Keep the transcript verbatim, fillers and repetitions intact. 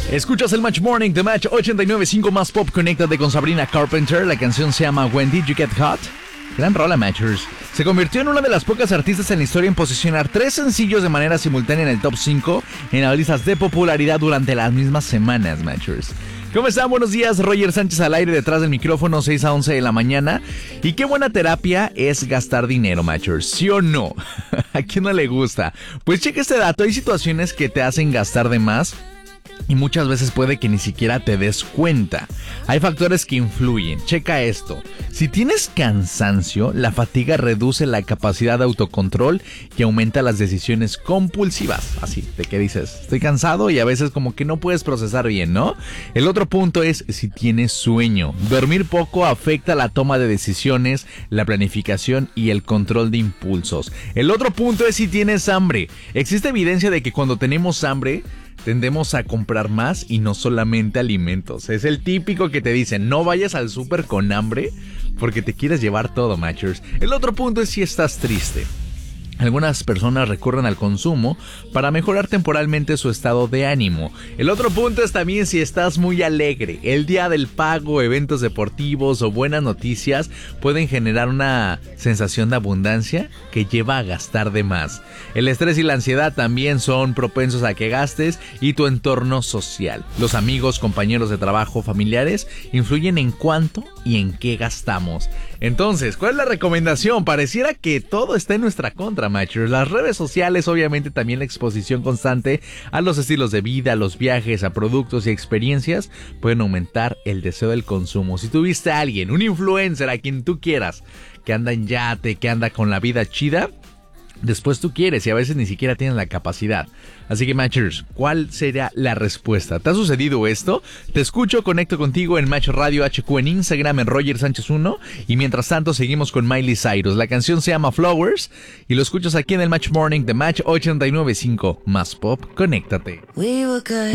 Escuchas el Match Morning de Match ochenta y nueve punto cinco más pop. Conéctate con Sabrina Carpenter. La canción se llama When Did You Get Hot. Gran rola, Matchers. Se convirtió en una de las pocas artistas en la historia en posicionar tres sencillos de manera simultánea en el top cinco en las listas de popularidad durante las mismas semanas, Matchers. ¿Cómo están? Buenos días, Roger Sánchez al aire detrás del micrófono, seis a once de la mañana. Y qué buena terapia es gastar dinero, Matchers, ¿sí o no? ¿A quién no le gusta? Pues checa este dato, hay situaciones que te hacen gastar de más y muchas veces puede que ni siquiera te des cuenta. Hay factores que influyen. Checa esto. Si tienes cansancio, la fatiga reduce la capacidad de autocontrol y aumenta las decisiones compulsivas. Así, de que dices, estoy cansado y a veces como que no puedes procesar bien, ¿no? El otro punto es si tienes sueño. Dormir poco afecta la toma de decisiones, la planificación y el control de impulsos. El otro punto es si tienes hambre. Existe evidencia de que cuando tenemos hambre tendemos a comprar más y no solamente alimentos. Es el típico que te dicen, no vayas al súper con hambre porque te quieres llevar todo, Matchers. El otro punto es si estás triste. Algunas personas recurren al consumo para mejorar temporalmente su estado de ánimo. El otro punto es también si estás muy alegre. El día del pago, eventos deportivos o buenas noticias pueden generar una sensación de abundancia que lleva a gastar de más. El estrés y la ansiedad también son propensos a que gastes, y tu entorno social. Los amigos, compañeros de trabajo, familiares influyen en cuánto y en qué gastamos. Entonces, ¿cuál es la recomendación? Pareciera que todo está en nuestra contra, Matchers. Las redes sociales, obviamente también la exposición constante a los estilos de vida, a los viajes, a productos y experiencias pueden aumentar el deseo del consumo. Si tuviste a alguien, un influencer, a quien tú quieras, que anda en yate, que anda con la vida chida, después tú quieres y a veces ni siquiera tienes la capacidad. Así que, Matchers, ¿cuál sería la respuesta? ¿Te ha sucedido esto? Te escucho, conecto contigo en Match Radio H Q en Instagram, en Roger Sánchez uno. Y mientras tanto seguimos con Miley Cyrus. La canción se llama Flowers y lo escuchas aquí en el Match Morning de Match ochenta y nueve punto cinco más pop. Conéctate. We were good.